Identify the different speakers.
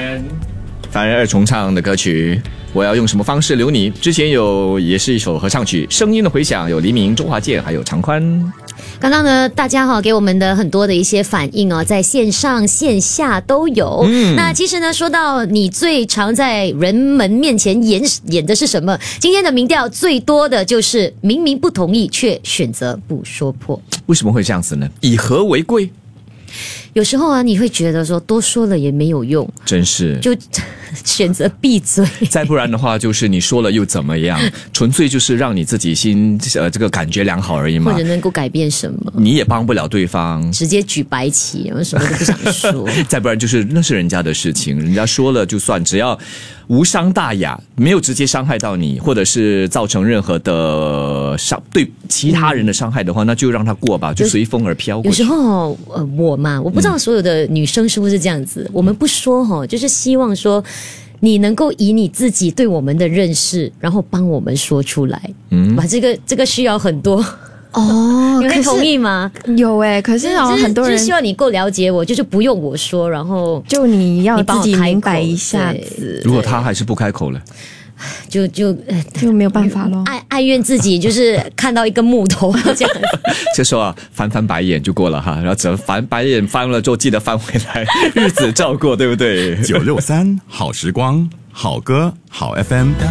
Speaker 1: 凡人二重唱的歌曲，我要用什么方式留你？之前也是一首合唱曲，声音的回响有黎明、周华健还有常宽。
Speaker 2: 刚刚呢，大家给我们的很多的一些反应在线上线下都有。那其实呢，说到你最常在人们面前演的是什么？今天的民调最多的就是明明不同意却选择不说破。
Speaker 1: 为什么会这样子呢？以和为贵。
Speaker 2: 有时候你会觉得说多说了也没有用，
Speaker 1: 真是
Speaker 2: 就选择闭嘴。
Speaker 1: 再不然的话，就是你说了又怎么样？纯粹就是让你自己这个感觉良好而已嘛，
Speaker 2: 或者能够改变什么？
Speaker 1: 你也帮不了对方，
Speaker 2: 直接举白旗，然后什么都不想说。
Speaker 1: 再不然就是那是人家的事情，人家说了就算，只要无伤大雅，没有直接伤害到你，或者是造成任何的对其他人的伤害的话，那就让他过吧，就随风而飘过去。
Speaker 2: 有时候我不知道所有的女生是不是这样子，我们不说就是希望说你能够以你自己对我们的认识，然后帮我们说出来。这个需要很多。你会同意吗？
Speaker 3: 有可是很多人
Speaker 2: 就是希望你够了解我，就是不用我说，然后
Speaker 3: 就你要自己明白一下子。
Speaker 1: 如果他还是不开口了，
Speaker 3: 就没有办法咯。
Speaker 2: 哀怨自己就是看到一个木头这样。
Speaker 1: 这时候翻白眼就过了哈，然后只要翻白眼翻了之后记得翻回来，日子照过，对不对？
Speaker 4: 963好时光，好歌好 FM。